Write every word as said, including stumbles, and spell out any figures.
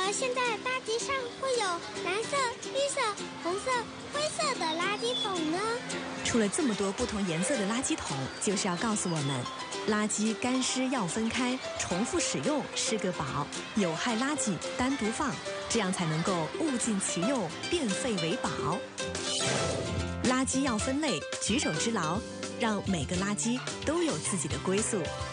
么现在大街上会有蓝色、绿色、红色、灰色的垃圾桶呢？ 出了这么多不同颜色的垃圾桶，就是要告诉我们，垃圾干湿要分开，重复使用是个宝，有害垃圾单独放，这样才能够物尽其用，变废为宝。垃圾要分类，举手之劳，让每个垃圾都有自己的归宿。